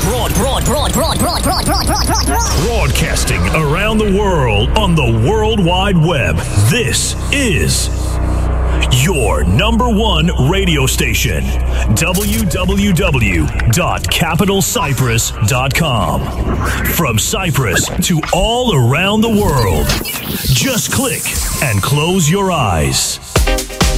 Broadcasting around the world on the World Wide Web. This is your number one radio station. www.capitalcyprus.com. From Cyprus to all around the world. Just click and close your eyes.